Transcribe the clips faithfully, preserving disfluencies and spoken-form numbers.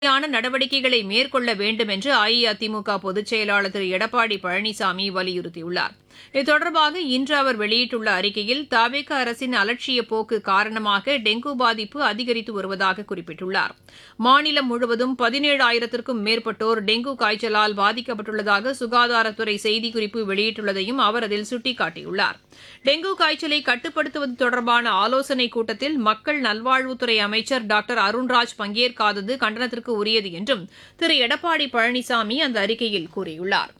யான நடவடிக்கைகளை மேற்கொள்ள வேண்டும் என்று அஇஅதிமுக பொதுச் செயலாளர் திரு எடப்பாடி பழனிசாமி வலியுறுத்தியுள்ளார். இது தொடர்பாக இன்று அவர் வெளியிட்டுள்ள அறிக்கையில் தவேக அரசின் அலட்சிய போக்கு காரணமாக டெங்கு பாதிப்பு அதிகரித்து வருவதாக குறிப்பிட்டுள்ளார். மாநிலம் முழுவதும் பதினேழாயிரத்திற்கும் மேற்பட்டோர் டெங்கு காய்ச்சலால் பாதிக்கப்பட்டுள்ளதாக சுகாதாரத்துறை செய்திக்குறிப்பு வெளியிட்டுள்ளதையும் அவர் அதில் சுட்டிக்காட்டியுள்ளார். டெங்கு காய்ச்சலை கட்டுப்படுத்துவது தொடர்பான ஆலோசனைக் கூட்டத்தில் மக்கள் நல்வாழ்வுத்துறை அமைச்சர் டாக்டர் அருண்ராஜ் பங்கேற்காதது கண்டனத்திற்கு உரியது என்றும் திரு எடப்பாடி பழனிசாமி அந்த அறிக்கையில் கூறியுள்ளார்.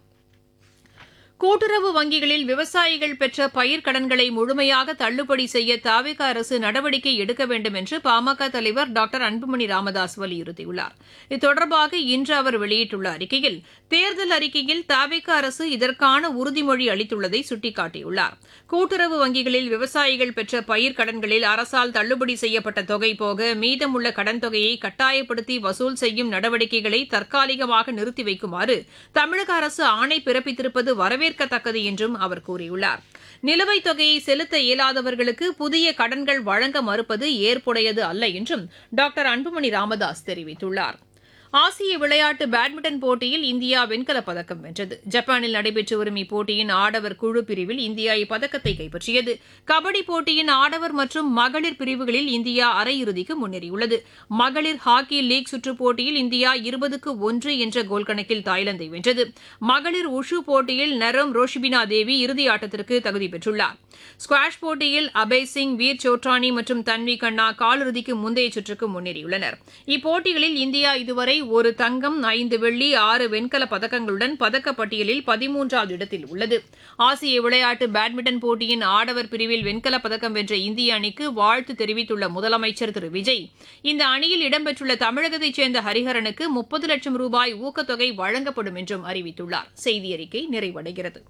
கூட்டுறவு வங்கிகளில் விவசாயிகள் பெற்ற பயிர்க்கடன்களை முழுமையாக தள்ளுபடி செய்ய தவேக அரசு நடவடிக்கை எடுக்க வேண்டும் என்று பாமக தலைவர் டாக்டர் அன்புமணி ராமதாஸ் வலியுறுத்தியுள்ளார். இது தொடர்பாக இன்று அவர் வெளியிட்டுள்ள அறிக்கையில் தேர்தல் அறிக்கையில் தவேக அரசு இதற்கான உறுதிமொழி அளித்துள்ளதை சுட்டிக்காட்டியுள்ளார். கூட்டுறவு வங்கிகளில் விவசாயிகள் பெற்ற பயிர்க்கடன்களில் அரசால் தள்ளுபடி செய்யப்பட்ட தொகை போக மீதமுள்ள கடன் தொகையை கட்டாயப்படுத்தி வசூல் செய்யும் நடவடிக்கைகளை தற்காலிகமாக நிறுத்தி வைக்குமாறு தமிழக அரசு ஆணை பிறப்பித்திருப்பது வரவேற்க தக்கது என்றும் அவர் கூறியுள்ளார். நிலுவைத் தொகையை செலுத்த இயலாதவர்களுக்கு புதிய கடன்கள் வழங்க மறுப்பது ஏற்புடையது அல்ல என்றும் டாக்டர் அன்புமணி ராமதாஸ் தெரிவித்துள்ளார். ஆசிய விளையாட்டு பேட்மிண்டன் போட்டியில் இந்தியா வெண்கலப் பதக்கம் வென்றது. ஜப்பானில் நடைபெற்று வரும் இப்போட்டியின் ஆடவர் குழு பிரிவில் இந்தியா இப்பதக்கத்தை கைப்பற்றியது. கபடி போட்டியின் ஆடவர் மற்றும் மகளிர் பிரிவுகளில் இந்தியா அரையிறுதிக்கு முன்னேறியுள்ளது. மகளிர் ஹாக்கி லீக் சுற்றுப் போட்டியில் இந்தியா இருபதுக்கு ஒன்று என்ற கோல் கணக்கில் தாய்லாந்தை வென்றது. மகளிர் உஷு போட்டியில் நரம் ரோஷிபினா தேவி இறுதி ஆட்டத்திற்கு தகுதி பெற்றுள்ளார். ஸ்குவாஷ் போட்டியில் அபய் சிங், வீர் சோட்ரானி மற்றும் தன்வி கண்ணா காலிறுதிக்கு முந்தைய சுற்றுக்கு முன்னேறியுள்ளனர். இப்போட்டிகளில் இந்தியா இதுவரை ஒரு தங்கம், ஐந்து வெள்ளி, ஆறு வெண்கல பதக்கங்களுடன் பதக்கப்பட்டியலில் பதிமூன்றாவது இடத்தில் உள்ளது. ஆசிய விளையாட்டு பேட்மிண்டன் போட்டியின் ஆடவர் பிரிவில் வெண்கலப் பதக்கம் வென்ற இந்திய அணிக்கு வாழ்த்து தெரிவித்துள்ள முதலமைச்சர் திரு விஜய், இந்த அணியில் இடம்பெற்றுள்ள தமிழகத்தைச் சேர்ந்த ஹரிஹரனுக்கு முப்பது லட்சம் ரூபாய் ஊக்கத்தொகை வழங்கப்படும் என்றும் அறிவித்துள்ளார். செய்தியறிக்கை நிறைவடைகிறது.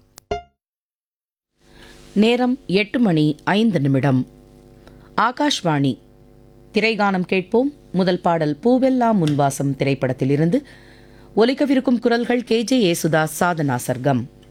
நேரம் எட்டு மணி ஐந்து நிமிடம். ஆகாஷ்வாணி. திரைகானம் கேட்போம். முதல் பாடல் பூவெல்லாம் முன்வாசம் திரைப்படத்திலிருந்து. ஒலிக்கவிருக்கும் குரல்கள் கே ஜே ஏசுதாஸ், சாதனா சர்க்கம்.